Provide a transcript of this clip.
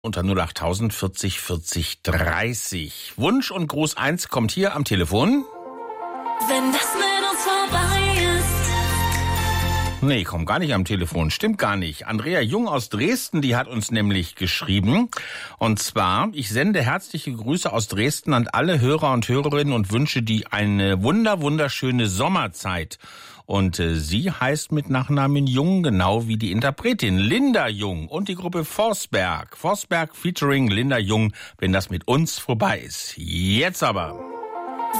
Unter 08000 40 40 30. Wunsch und Gruß 1 kommt hier am Telefon. Wenn das mit uns vorbei ist. Nee, kommt gar nicht am Telefon. Stimmt gar nicht. Andrea Jung aus Dresden, die hat uns nämlich geschrieben. Und zwar, ich sende herzliche Grüße aus Dresden an alle Hörer und Hörerinnen und wünsche die eine wunderschöne Sommerzeit. Und sie heißt mit Nachnamen Jung, genau wie die Interpretin Linda Jung und die Gruppe Forsberg. Forsberg featuring Linda Jung, wenn das mit uns vorbei ist. Jetzt aber.